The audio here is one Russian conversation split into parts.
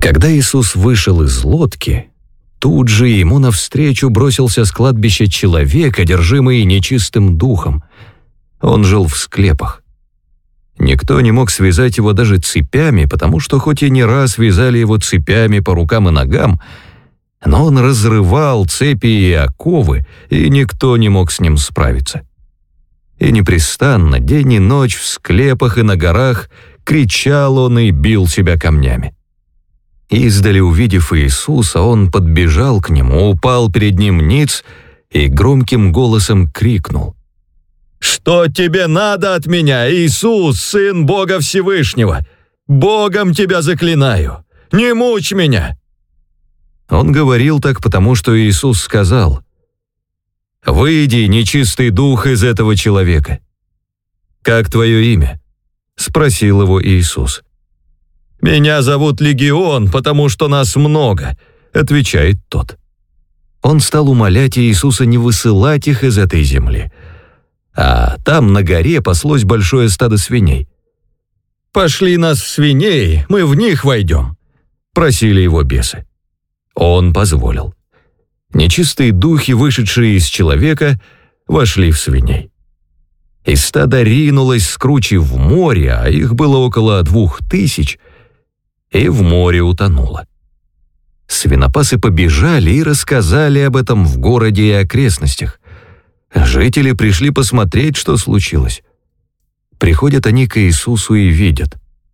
Когда Иисус вышел из лодки, тут же ему навстречу бросился с кладбища человек, одержимый нечистым духом. Он жил в склепах. Никто не мог связать его даже цепями, потому что хоть и не раз вязали его цепями по рукам и ногам, но он разрывал цепи и оковы, и никто не мог с ним справиться. И непрестанно, день и ночь в склепах и на горах кричал он и бил себя камнями. Издали увидев Иисуса, он подбежал к нему, упал перед ним ниц и громким голосом крикнул: «Что тебе надо от меня, Иисус, Сын Бога Всевышнего? Богом тебя заклинаю! Не мучь меня!» Он говорил так, потому что Иисус сказал: «Выйди, нечистый дух, из этого человека». «Как твое имя?» — спросил его Иисус. «Меня зовут Легион, потому что нас много», — отвечает тот. Он стал умолять Иисуса не высылать их из этой земли. А там на горе паслось большое стадо свиней. «Пошли нас в свиней, мы в них войдем», — просили его бесы. Он позволил. Нечистые духи, вышедшие из человека, вошли в свиней. И стадо ринулось с кручи в море, а их было около 2000, и в море утонуло. Свинопасы побежали и рассказали об этом в городе и окрестностях. Жители пришли посмотреть, что случилось. Приходят они к Иисусу и видят.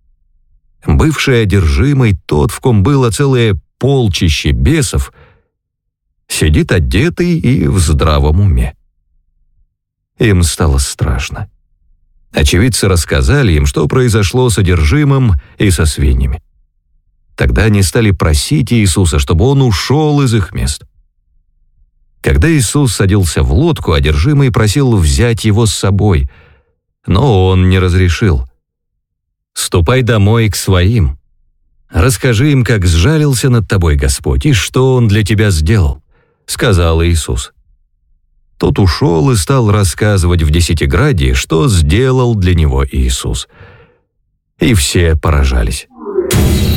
Бывший одержимый, тот, в ком было целое полчище бесов, сидит одетый и в здравом уме. Им стало страшно. Очевидцы рассказали им, что произошло с одержимым и со свиньями. Тогда они стали просить Иисуса, чтобы он ушел из их мест. Когда Иисус садился в лодку, одержимый просил взять его с собой, но он не разрешил. «Ступай домой к своим. Расскажи им, как сжалился над тобой Господь и что Он для тебя сделал», — сказал Иисус. Тот ушел и стал рассказывать в Десятиградии, что сделал для него Иисус. И все поражались.